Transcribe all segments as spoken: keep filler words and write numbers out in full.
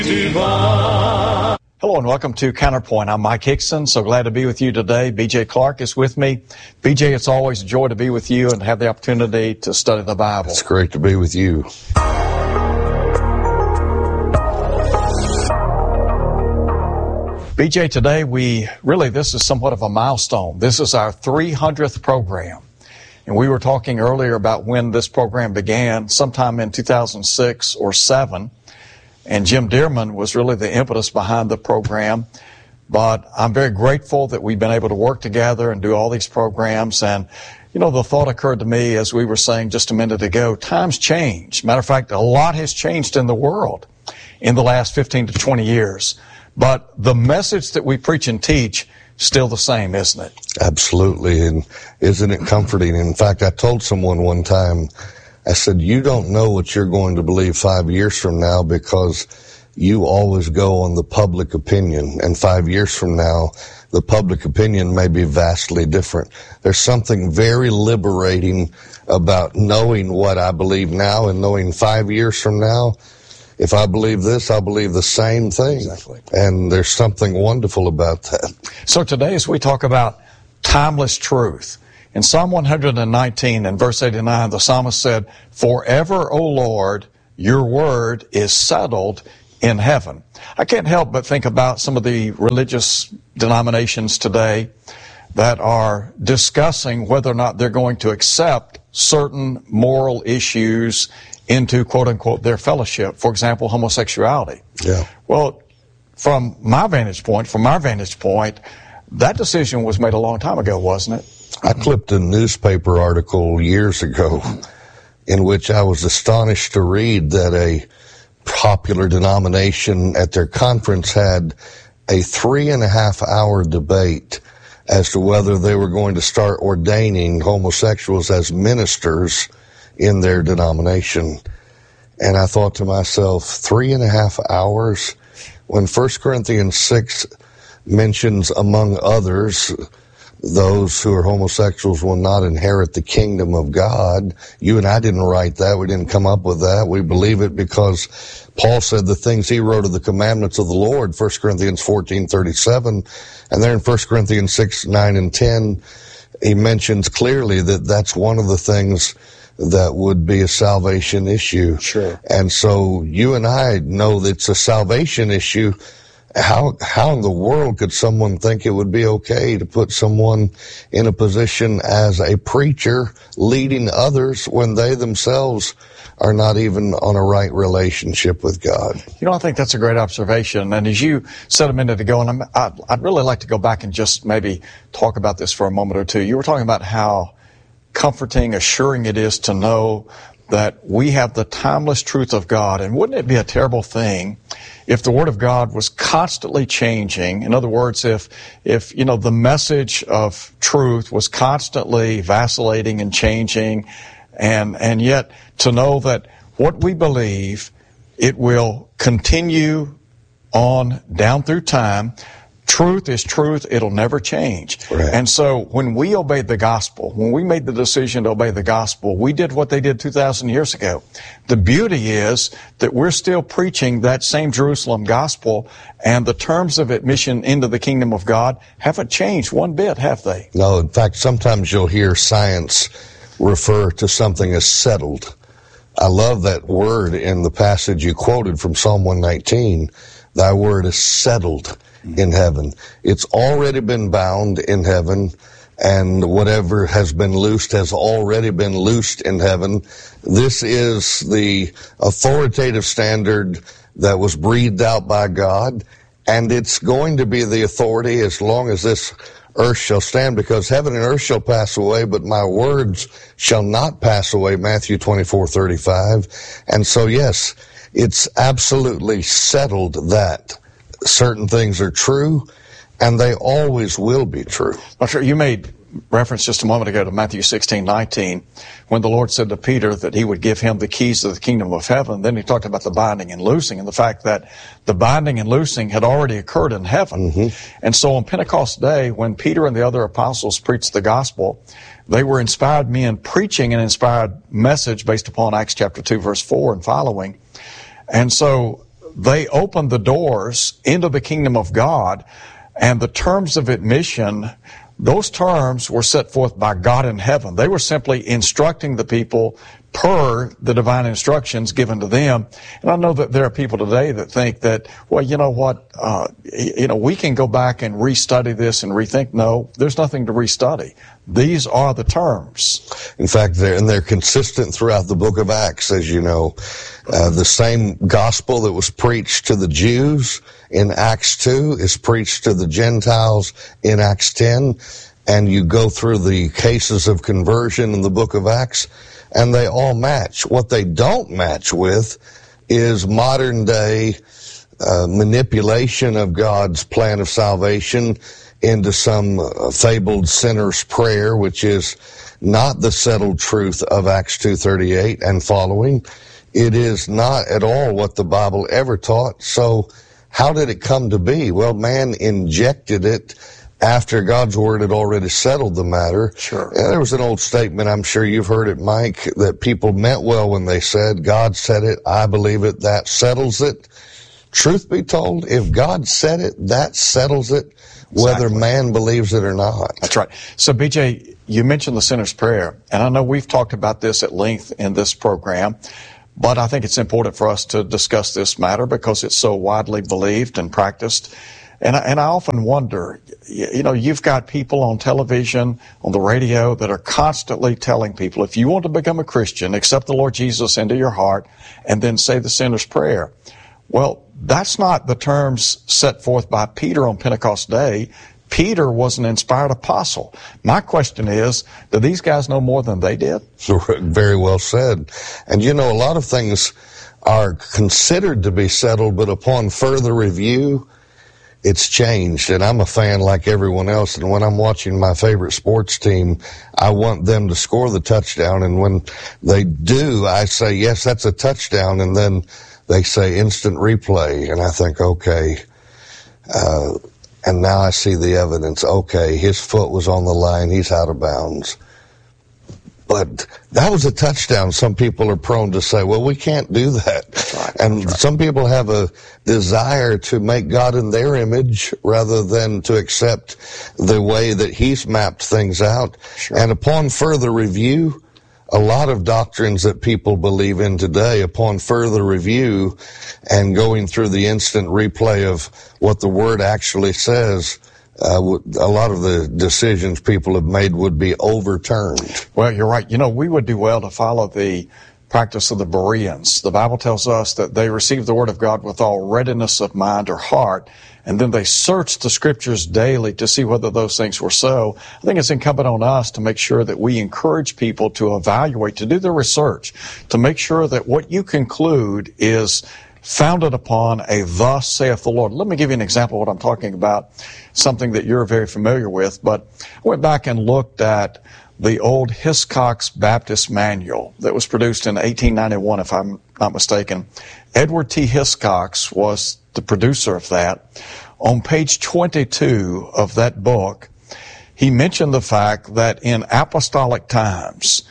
Hello and welcome to Counterpoint. I'm Mike Hickson. So glad to be with you today. B J Clark is with me. B J, it's always a joy to be with you and have the opportunity to study the Bible. It's great to be with you. B J, today we really, this is somewhat of a milestone. This is our three hundredth program. And we were talking earlier about when this program began, sometime in two thousand six or seven. And Jim Dearman was really the impetus behind the program. But I'm very grateful that we've been able to work together and do all these programs. And, you know, the thought occurred to me as we were saying just a minute ago, times change. Matter of fact, a lot has changed in the world in the last fifteen to twenty years. But the message that we preach and teach, still the same, isn't it? Absolutely. And isn't it comforting? In fact, I told someone one time, I said, you don't know what you're going to believe five years from now because you always go on the public opinion. And five years from now, the public opinion may be vastly different. There's something very liberating about knowing what I believe now and knowing five years from now, if I believe this, I believe the same thing. Exactly. And there's something wonderful about that. So today as we talk about timeless truth, in Psalm one nineteen and verse eighty-nine, the psalmist said, "Forever, O Lord, your word is settled in heaven." I can't help but think about some of the religious denominations today that are discussing whether or not they're going to accept certain moral issues into, quote unquote, their fellowship. For example, homosexuality. Yeah. Well, from my vantage point, from our vantage point, that decision was made a long time ago, wasn't it? I clipped a newspaper article years ago in which I was astonished to read that a popular denomination at their conference had a three and a half hour debate as to whether they were going to start ordaining homosexuals as ministers in their denomination. And I thought to myself, three and a half hours? When First Corinthians six mentions, among others, those who are homosexuals will not inherit the kingdom of God. You and I didn't write that. We didn't come up with that. We believe it because Paul said the things he wrote are the commandments of the Lord, First Corinthians fourteen thirty-seven. And there in First Corinthians six, nine, and ten, he mentions clearly that that's one of the things that would be a salvation issue. Sure. And so you and I know that it's a salvation issue. How how in the world could someone think it would be okay to put someone in a position as a preacher leading others when they themselves are not even on a right relationship with God? You know, I think that's a great observation. And as you said a minute ago, and I'm, I'd, I'd really like to go back and just maybe talk about this for a moment or two. You were talking about how comforting, assuring it is to know that we have the timeless truth of God. And wouldn't it be a terrible thing if the Word of God was constantly changing? In other words, if, if, you know, the message of truth was constantly vacillating and changing, and, and yet to know that what we believe, it will continue on down through time. Truth is truth. It'll never change. Right. And so when we obeyed the gospel, when we made the decision to obey the gospel, we did what they did two thousand years ago. The beauty is that we're still preaching that same Jerusalem gospel, and the terms of admission into the kingdom of God haven't changed one bit, have they? No, in fact, sometimes you'll hear science refer to something as settled. I love that word in the passage you quoted from Psalm one nineteen. Thy word is settled in heaven. It's already been bound in heaven, and whatever has been loosed has already been loosed in heaven. This is the authoritative standard that was breathed out by God, and it's going to be the authority as long as this earth shall stand, because heaven and earth shall pass away, but my words shall not pass away, Matthew twenty-four thirty-five. And so, yes, it's absolutely settled that certain things are true, and they always will be true. Doctor, you made reference just a moment ago to Matthew sixteen nineteen, when the Lord said to Peter that he would give him the keys to the kingdom of heaven. Then he talked about the binding and loosing, and the fact that the binding and loosing had already occurred in heaven. Mm-hmm. And so on Pentecost Day, when Peter and the other apostles preached the gospel, they were inspired men preaching an inspired message based upon Acts chapter two, verse four and following. And so they opened the doors into the kingdom of God, and the terms of admission, those terms were set forth by God in heaven. They were simply instructing the people per the divine instructions given to them. And I know that there are people today that think that, well, you know what, uh, you know, we can go back and restudy this and rethink. No, there's nothing to restudy. These are the terms. In fact, they're, and they're consistent throughout the book of Acts, as you know. Uh, the same gospel that was preached to the Jews in Acts two is preached to the Gentiles in Acts ten. And you go through the cases of conversion in the book of Acts, and they all match. What they don't match with is modern day uh, manipulation of God's plan of salvation into some uh, fabled sinner's prayer, which is not the settled truth of Acts two thirty-eight and following. It is not at all what the Bible ever taught. So how did it come to be? Well, man injected it after God's word had already settled the matter. Sure. Yeah, there was an old statement, I'm sure you've heard it, Mike, that people meant well when they said, God said it, I believe it, that settles it. Truth be told, if God said it, that settles it, whether exactly. man believes it or not. That's right. So, B J, you mentioned the sinner's prayer, and I know we've talked about this at length in this program, but I think it's important for us to discuss this matter because it's so widely believed and practiced. And I, and I often wonder, you know, you've got people on television, on the radio that are constantly telling people, if you want to become a Christian, accept the Lord Jesus into your heart and then say the sinner's prayer. Well, that's not the terms set forth by Peter on Pentecost Day. Peter was an inspired apostle. My question is, do these guys know more than they did? Very well said. And you know, a lot of things are considered to be settled, but upon further review, it's changed. And I'm a fan like everyone else. And when I'm watching my favorite sports team, I want them to score the touchdown. And when they do, I say, yes, that's a touchdown. And then they say instant replay. And I think, okay, uh, and now I see the evidence. Okay, his foot was on the line. He's out of bounds. But that was a touchdown. Some people are prone to say, well, we can't do that. That's right. And That's right. Some people have a desire to make God in their image rather than to accept the way that he's mapped things out. Sure. And upon further review, a lot of doctrines that people believe in today, upon further review and going through the instant replay of what the Word actually says, Uh, a lot of the decisions people have made would be overturned. Well, you're right. You know, we would do well to follow the practice of the Bereans. The Bible tells us that they received the Word of God with all readiness of mind or heart, and then they searched the Scriptures daily to see whether those things were so. I think it's incumbent on us to make sure that we encourage people to evaluate, to do the research, to make sure that what you conclude is founded upon a thus saith the Lord. Let me give you an example of what I'm talking about, something that you're very familiar with. But I went back and looked at the old Hiscox Baptist Manual that was produced in eighteen ninety-one, if I'm not mistaken. Edward T. Hiscox was the producer of that. On page twenty-two of that book, he mentioned the fact that in apostolic times,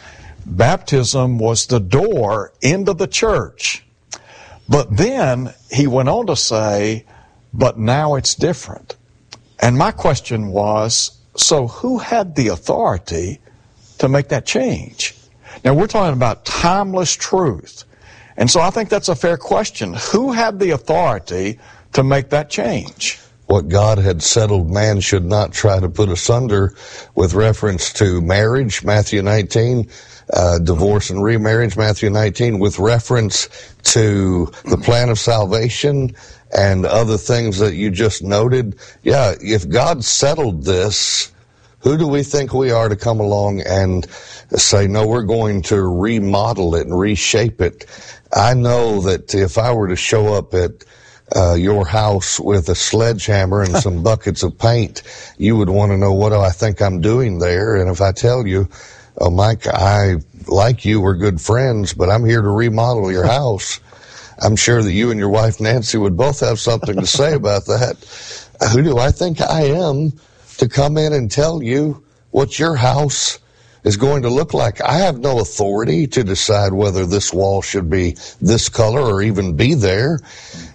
baptism was the door into the church. But then he went on to say, but now it's different. And my question was, so who had the authority to make that change? Now, we're talking about timeless truth. And so I think that's a fair question. Who had the authority to make that change? What God had settled, man should not try to put asunder, with reference to marriage, Matthew nineteen, uh, divorce and remarriage, Matthew nineteen, with reference to the plan of salvation and other things that you just noted. Yeah, if God settled this, who do we think we are to come along and say, no, we're going to remodel it and reshape it? I know that if I were to show up at uh, your house with a sledgehammer and some buckets of paint, you would want to know, what do I think I'm doing there? And if I tell you, oh, Mike, I like you, we're good friends, but I'm here to remodel your house, I'm sure that you and your wife Nancy would both have something to say about that. Who do I think I am to come in and tell you what your house is going to look like? I have no authority to decide whether this wall should be this color or even be there.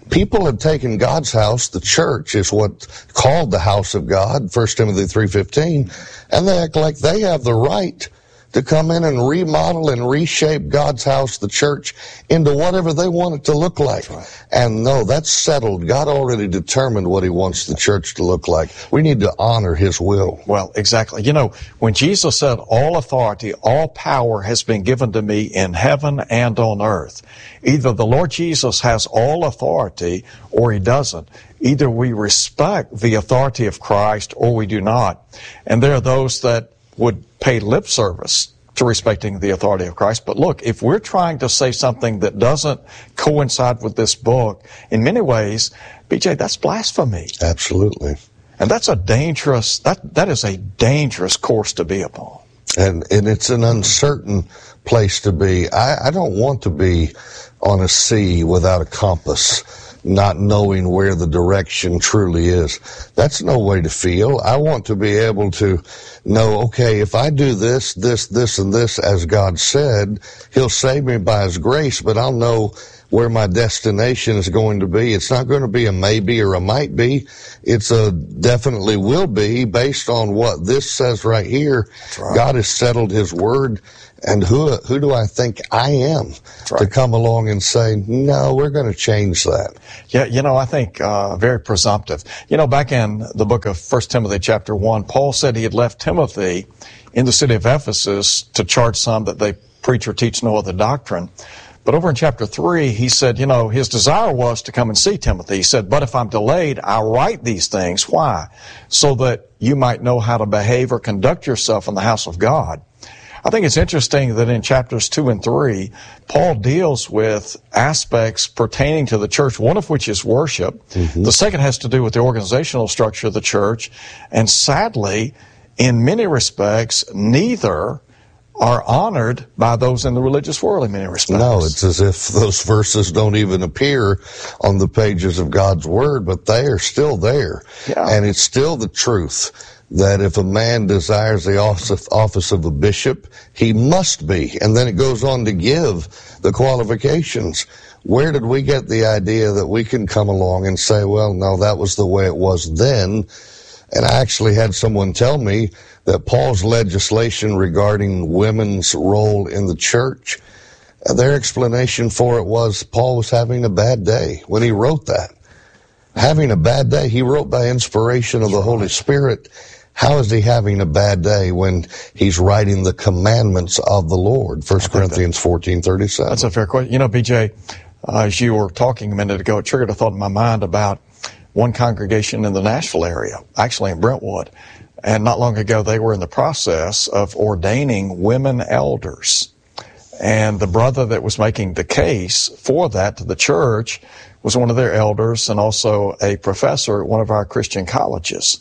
People have taken God's house, the church is what's called the house of God, First Timothy three fifteen, and they act like they have the right to come in and remodel and reshape God's house, the church, into whatever they want it to look like. Right. And no, that's settled. God already determined what he wants the church to look like. We need to honor his will. Well, exactly. You know, when Jesus said, all authority, all power has been given to me in heaven and on earth, either the Lord Jesus has all authority or he doesn't. Either we respect the authority of Christ or we do not. And there are those that would pay lip service to respecting the authority of Christ. But look, if we're trying to say something that doesn't coincide with this book, in many ways, B J, that's blasphemy. Absolutely. And that's a dangerous, that, that is a dangerous course to be upon. And, and it's an uncertain place to be. I, I don't want to be on a sea without a compass, not knowing where the direction truly is. That's no way to feel. I want to be able to know, okay, if I do this, this, this, and this, as God said, he'll save me by his grace, but I'll know where my destination is going to be. It's not going to be a maybe or a might be. It's a definitely will be based on what this says right here. Right. God has settled his word. And who who do I think I am right. to come along and say, no, we're going to change that? Yeah, you know, I think uh, very presumptive. You know, back in the book of First Timothy chapter one, Paul said he had left Timothy in the city of Ephesus to charge some that they preach or teach no other doctrine. But over in chapter three, he said, you know, his desire was to come and see Timothy. He said, but if I'm delayed, I'll write these things. Why? So that you might know how to behave or conduct yourself in the house of God. I think it's interesting that in chapters two and three, Paul deals with aspects pertaining to the church, one of which is worship. Mm-hmm. The second has to do with the organizational structure of the church. And sadly, in many respects, neither are honored by those in the religious world in many respects. No, it's as if those verses don't even appear on the pages of God's Word, but they are still there. Yeah. And it's still the truth that if a man desires the office of a bishop, he must be. And then it goes on to give the qualifications. Where did we get the idea that we can come along and say, well, no, that was the way it was then? And I actually had someone tell me that Paul's legislation regarding women's role in the church, their explanation for it was Paul was having a bad day when he wrote that. Having a bad day, he wrote by inspiration of the Holy Spirit. How is he having a bad day when he's writing the commandments of the Lord? First Corinthians fourteen thirty-seven. That's a fair question. You know, B J, uh, as you were talking a minute ago, it triggered a thought in my mind about one congregation in the Nashville area, actually in Brentwood. And not long ago, they were in the process of ordaining women elders. And the brother that was making the case for that to the church was one of their elders and also a professor at one of our Christian colleges.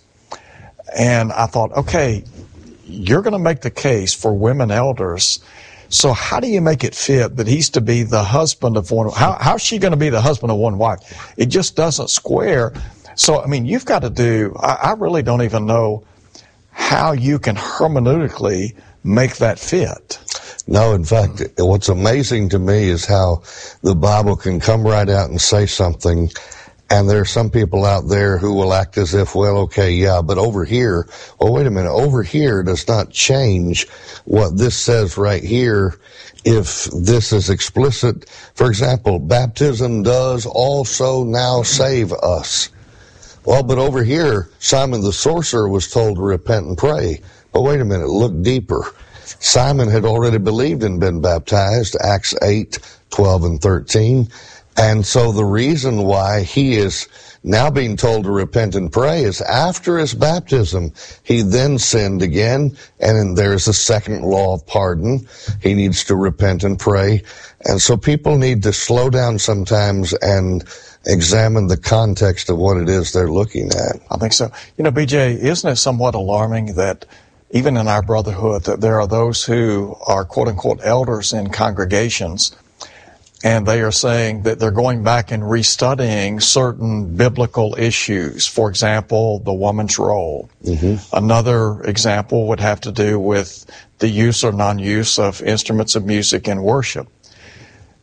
And I thought, okay, you're going to make the case for women elders. So how do you make it fit that he's to be the husband of one? How, how's she going to be the husband of one wife? It just doesn't square. So, I mean, you've got to do, I, I really don't even know how you can hermeneutically make that fit. No, in fact, what's amazing to me is how the Bible can come right out and say something, and there are some people out there who will act as if, well, okay, yeah, but over here, well, wait a minute, over here does not change what this says right here if this is explicit. For example, baptism does also now save us. Well, but over here, Simon the sorcerer was told to repent and pray. But wait a minute, look deeper. Simon had already believed and been baptized, Acts eight, twelve, and thirteen. And so the reason why he is now being told to repent and pray is after his baptism, he then sinned again, and there's a second law of pardon. He needs to repent and pray. And so people need to slow down sometimes and examine the context of what it is they're looking at. I think so. You know, B J, isn't it somewhat alarming that even in our brotherhood that there are those who are quote-unquote elders in congregations, and they are saying that they're going back and restudying certain biblical issues. For example, the woman's role. Mm-hmm. Another example would have to do with the use or non-use of instruments of music in worship.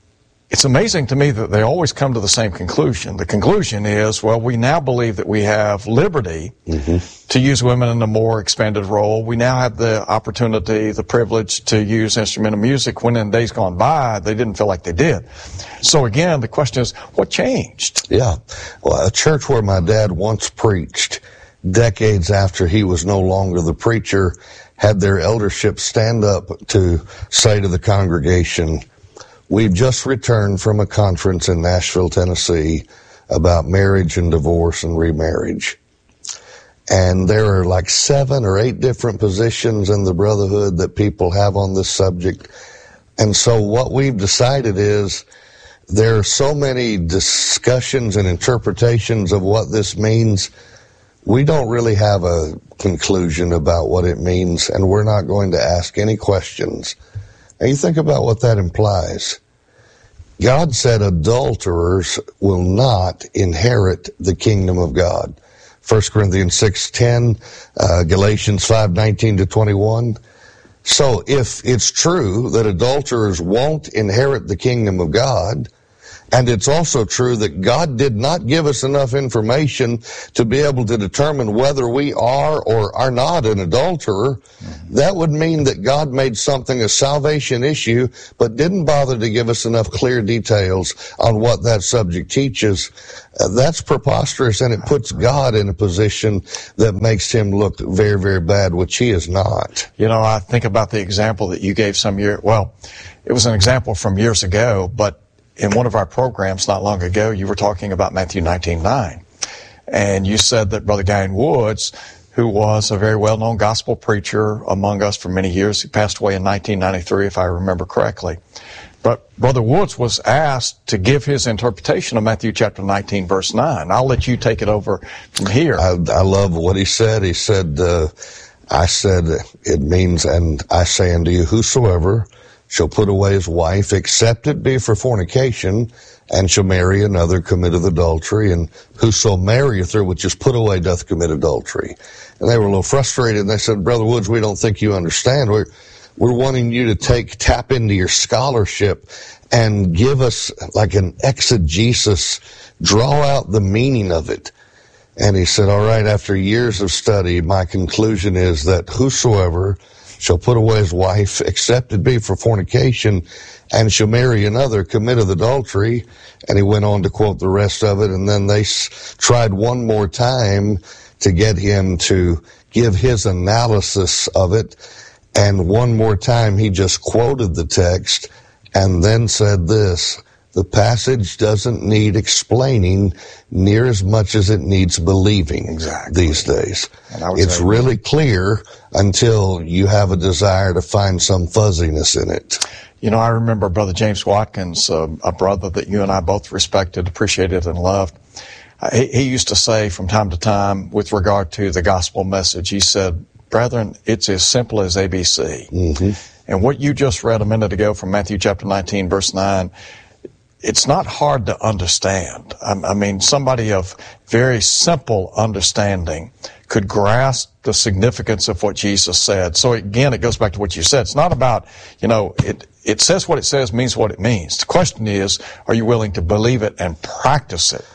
it's amazing to me that they always come to the same conclusion. The conclusion is, well, we now believe that we have liberty mm-hmm. to use women in a more expanded role. We now have the opportunity, the privilege to use instrumental music when in days gone by, they didn't feel like they did. So again, the question is, what changed? Yeah. Well, a church where my dad once preached, decades after he was no longer the preacher, had their eldership stand up to say to the congregation, we've just returned from a conference in Nashville, Tennessee about marriage and divorce and remarriage. And there are like seven or eight different positions in the brotherhood that people have on this subject. And so what we've decided is there are so many discussions and interpretations of what this means. We don't really have a conclusion about what it means, and we're not going to ask any questions. And you think about what that implies. God said adulterers will not inherit the kingdom of God. First Corinthians six ten, uh, Galatians five nineteen to twenty-one. So if it's true that adulterers won't inherit the kingdom of God, and it's also true that God did not give us enough information to be able to determine whether we are or are not an adulterer, mm-hmm. that would mean that God made something a salvation issue, but didn't bother to give us enough clear details on what that subject teaches. Uh, that's preposterous, and it puts God in a position that makes him look very, very bad, which he is not. You know, I think about the example that you gave some year, well, it was an example from years ago, but in one of our programs not long ago, you were talking about Matthew nineteen nine. And you said that Brother Guy Woods, who was a very well-known gospel preacher among us for many years, he passed away in nineteen ninety-three, if I remember correctly. But Brother Woods was asked to give his interpretation of Matthew chapter nineteen, verse nine. I'll let you take it over from here. I, I love what he said. He said, uh, I said, it means, and I say unto you, whosoever shall put away his wife, except it be for fornication, and shall marry another, committeth adultery, and whoso marrieth her, which is put away, doth commit adultery. And they were a little frustrated, and they said, Brother Woods, we don't think you understand. We're, we're wanting you to take, tap into your scholarship and give us like an exegesis, draw out the meaning of it. And he said, all right, after years of study, my conclusion is that whosoever shall put away his wife, except it be for fornication, and shall marry another, committeth adultery. And he went on to quote the rest of it, and then they s- tried one more time to get him to give his analysis of it. And one more time he just quoted the text and then said this, the passage doesn't need explaining near as much as it needs believing exactly. These days. It's say, really clear until you have a desire to find some fuzziness in it. You know, I remember Brother James Watkins, uh, a brother that you and I both respected, appreciated, and loved. Uh, he, he used to say from time to time with regard to the gospel message, he said, brethren, it's as simple as A B C. Mm-hmm. And what you just read a minute ago from Matthew chapter nineteen, verse nine, it's not hard to understand. I mean, somebody of very simple understanding could grasp the significance of what Jesus said. So again, it goes back to what you said. It's not about, you know, it, it says what it says, means what it means. The question is, are you willing to believe it and practice it?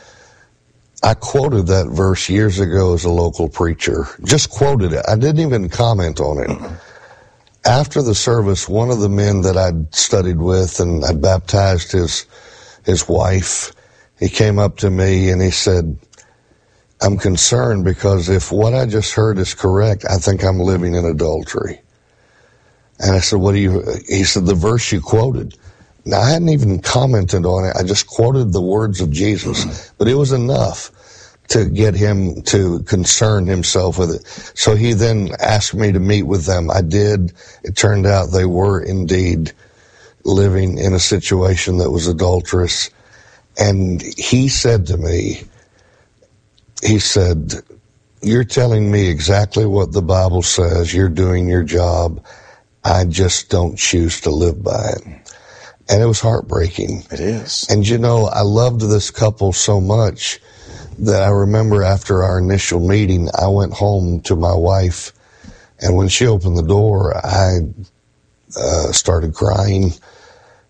I quoted that verse years ago as a local preacher. Just quoted it. I didn't even comment on it. Mm-hmm. After the service, one of the men that I'd studied with and I baptized his his wife, he came up to me and he said, I'm concerned because if what I just heard is correct, I think I'm living in adultery. And I said, what do you, he said, the verse you quoted. Now, I hadn't even commented on it. I just quoted the words of Jesus, but it was enough to get him to concern himself with it. So he then asked me to meet with them. I did. It turned out they were indeed living in a situation that was adulterous. And he said to me, he said, you're telling me exactly what the Bible says. You're doing your job. I just don't choose to live by it. And it was heartbreaking. It is. And you know, I loved this couple so much that I remember after our initial meeting, I went home to my wife, and when she opened the door, I uh, started crying.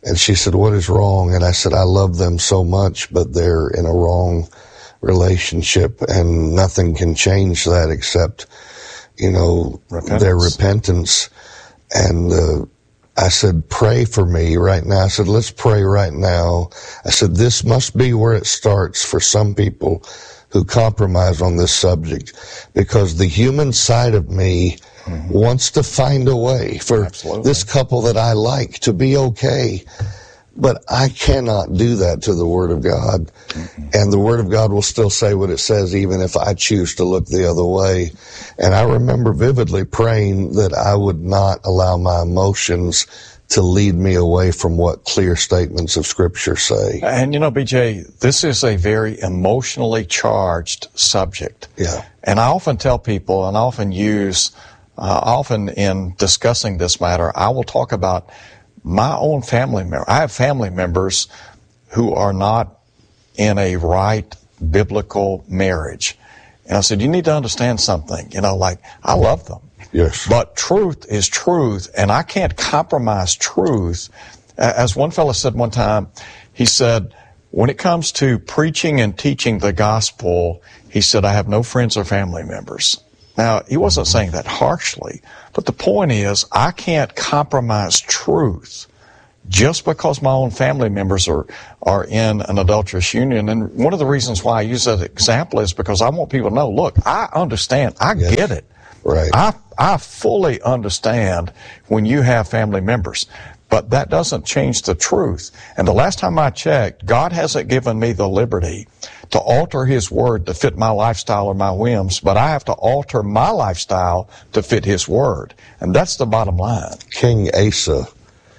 And she said, what is wrong? And I said, I love them so much, but they're in a wrong relationship, and nothing can change that except, you know, repentance. Their repentance. And uh, I said, pray for me right now. I said, let's pray right now. I said, this must be where it starts for some people who compromise on this subject, because the human side of me mm-hmm. wants to find a way for Absolutely. This couple that I like to be okay. But I cannot do that to the Word of God. Mm-hmm. And the Word of God will still say what it says, even if I choose to look the other way. And I remember vividly praying that I would not allow my emotions to lead me away from what clear statements of Scripture say. And you know, B J, this is a very emotionally charged subject. Yeah. And I often tell people, and I often use, uh, often in discussing this matter, I will talk about my own family member. I have family members who are not in a right biblical marriage. And I said, you need to understand something. You know, like, I love them. Yes. But truth is truth, and I can't compromise truth. As one fellow said one time, he said, when it comes to preaching and teaching the gospel, he said, I have no friends or family members. Now, he wasn't saying that harshly, but the point is, I can't compromise truth just because my own family members are, are in an adulterous union. And one of the reasons why I use that example is because I want people to know, look, I understand, I yes. get it. Right. I, I fully understand when you have family members, but that doesn't change the truth. And the last time I checked, God hasn't given me the liberty to alter His Word to fit my lifestyle or my whims, but I have to alter my lifestyle to fit His Word. And that's the bottom line. King Asa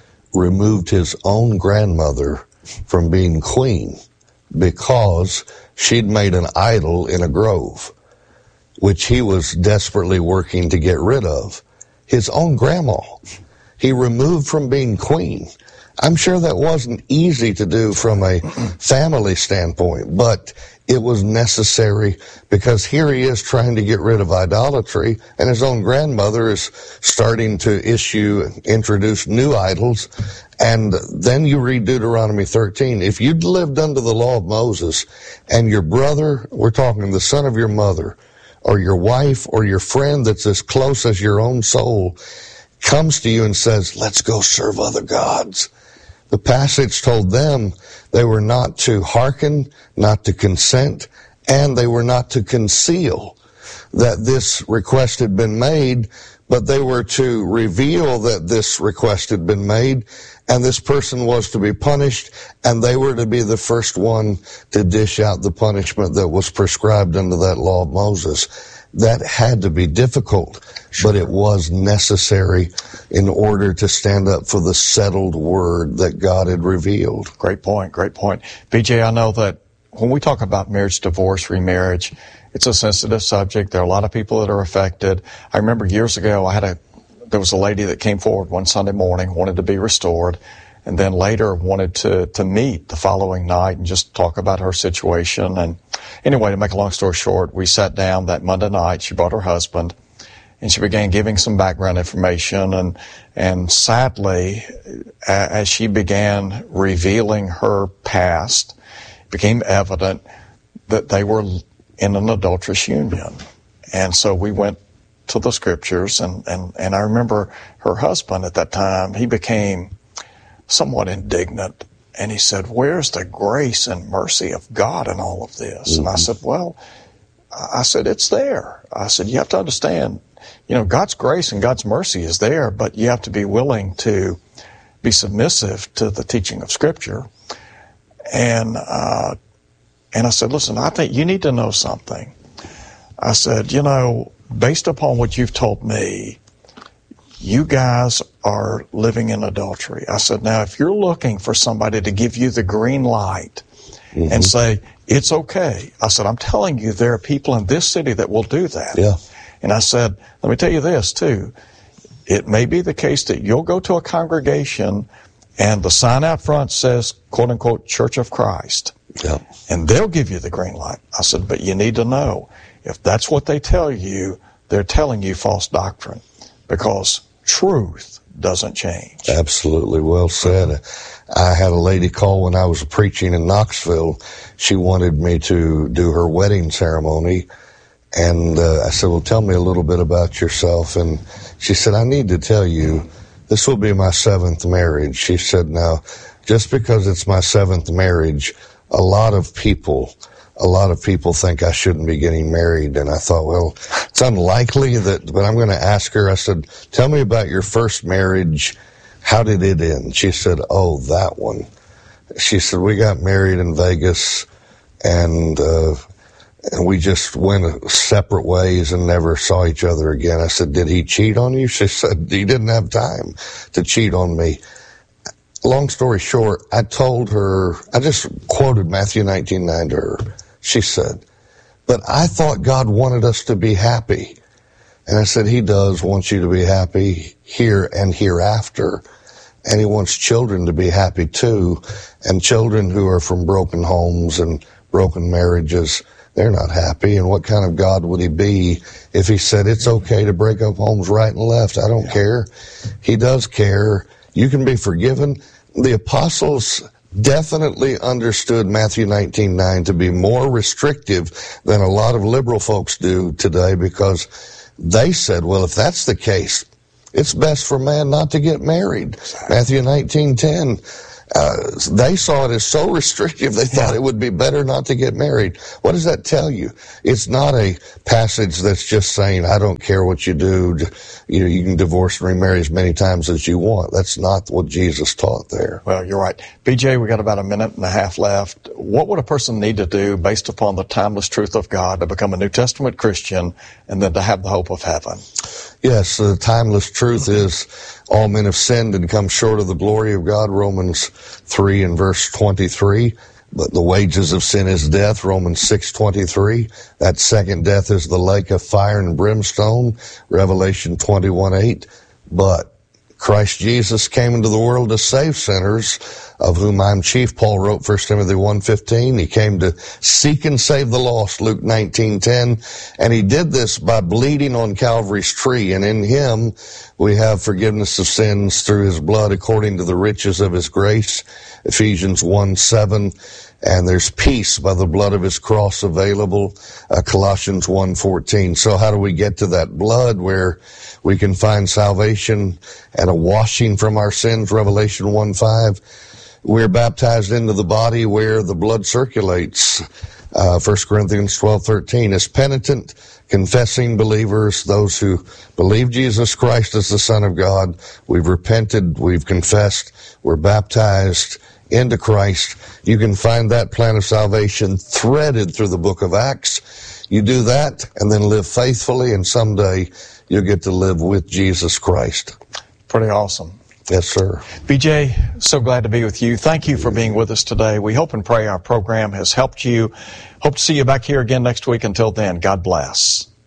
removed his own grandmother from being queen because she'd made an idol in a grove, which he was desperately working to get rid of. His own grandma, he removed from being queen. I'm sure that wasn't easy to do from a family standpoint, but it was necessary because here he is trying to get rid of idolatry, and his own grandmother is starting to issue, introduce new idols. And then you read Deuteronomy thirteen. If you'd lived under the law of Moses, and your brother, we're talking the son of your mother, or your wife, or your friend that's as close as your own soul, comes to you and says, let's go serve other gods, the passage told them they were not to hearken, not to consent, and they were not to conceal that this request had been made, but they were to reveal that this request had been made, and this person was to be punished, and they were to be the first one to dish out the punishment that was prescribed under that law of Moses. That had to be difficult, sure. But it was necessary in order to stand up for the settled word that God had revealed. Great point, great point. B J, I know that when we talk about marriage, divorce, remarriage, it's a sensitive subject. There are a lot of people that are affected. I remember years ago, I had a, there was a lady that came forward one Sunday morning, wanted to be restored, and then later wanted to, to meet the following night and just talk about her situation. And anyway, to make a long story short, we sat down that Monday night. She brought her husband, and she began giving some background information. And, and sadly, as she began revealing her past, it became evident that they were in an adulterous union. And so we went to the scriptures, and, and, and I remember her husband at that time, he became somewhat indignant, and he said, where's the grace and mercy of God in all of this? Mm-hmm. And I said, well, I said, it's there. I said, you have to understand, you know, God's grace and God's mercy is there, but you have to be willing to be submissive to the teaching of Scripture. And, uh, and I said, listen, I think you need to know something. I said, you know, based upon what you've told me, you guys are living in adultery. I said, now, if you're looking for somebody to give you the green light mm-hmm. and say, it's okay. I said, I'm telling you, there are people in this city that will do that. Yeah. And I said, let me tell you this, too. It may be the case that you'll go to a congregation and the sign out front says, quote unquote, Church of Christ. Yeah. And they'll give you the green light. I said, but you need to know, if that's what they tell you, they're telling you false doctrine. Because truth doesn't change. Absolutely. Well said. I had a lady call when I was preaching in Knoxville. She wanted me to do her wedding ceremony. And uh, I said, well, tell me a little bit about yourself. And she said, I need to tell you, this will be my seventh marriage. She said, now, just because it's my seventh marriage, a lot of people, a lot of people think I shouldn't be getting married. And I thought, well, it's unlikely that, but I'm going to ask her. I said, tell me about your first marriage. How did it end? She said, oh, that one. She said, we got married in Vegas, and uh, and we just went separate ways and never saw each other again. I said, did he cheat on you? She said, he didn't have time to cheat on me. Long story short, I told her, I just quoted Matthew nineteen nine to her. She said, but I thought God wanted us to be happy. And I said, he does want you to be happy here and hereafter. And he wants children to be happy too. And children who are from broken homes and broken marriages, they're not happy. And what kind of God would he be if he said it's okay to break up homes right and left? I don't yeah. care. He does care. You can be forgiven. The apostles definitely understood Matthew nineteen nine to be more restrictive than a lot of liberal folks do today, because they said, well, if that's the case, it's best for man not to get married. Matthew nineteen ten. Uh, they saw it as so restrictive, they thought yeah. it would be better not to get married. What does that tell you? It's not a passage that's just saying, I don't care what you do. You know, you can divorce and remarry as many times as you want. That's not what Jesus taught there. Well, you're right. B J, we got about a minute and a half left. What would a person need to do based upon the timeless truth of God to become a New Testament Christian and then to have the hope of heaven? Yes, the timeless truth is all men have sinned and come short of the glory of God, Romans three and verse twenty-three. But the wages of sin is death, Romans six twenty-three. That second death is the lake of fire and brimstone, Revelation twenty-one eight. But Christ Jesus came into the world to save sinners, of whom I'm chief, Paul wrote, First Timothy one fifteen. He came to seek and save the lost, Luke nineteen ten. And he did this by bleeding on Calvary's tree. And in him we have forgiveness of sins through his blood according to the riches of his grace, Ephesians one seven. And there's peace by the blood of his cross available, uh, Colossians one fourteen. So how do we get to that blood where we can find salvation and a washing from our sins, Revelation one five? We're baptized into the body where the blood circulates, uh, First Corinthians twelve thirteen. As penitent, confessing believers, those who believe Jesus Christ as the Son of God, we've repented, we've confessed, we're baptized into Christ. You can find that plan of salvation threaded through the book of Acts. You do that and then live faithfully, and someday you'll get to live with Jesus Christ. Pretty awesome. Yes, sir. B J, so glad to be with you. Thank you for being with us today. We hope and pray our program has helped you. Hope to see you back here again next week. Until then, God bless.